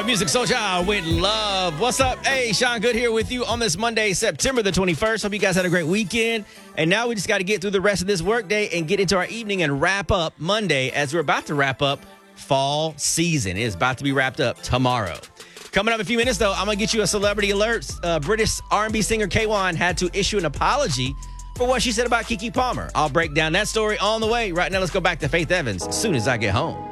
Music Soldier with Love. What's up? Hey, Sean Good here with you on this Monday, September the 21st. Hope you guys had a great weekend. And now we just got to get through the rest of this workday and get into our evening and wrap up Monday as we're about to wrap up fall season. It is about to be wrapped up tomorrow. Coming up in a few minutes, though, I'm going to get you a celebrity alert. British R&B singer K1 had to issue an apology for what she said about Keke Palmer. I'll break down that story on the way. Right now, let's go back to Faith Evans as soon as I get home.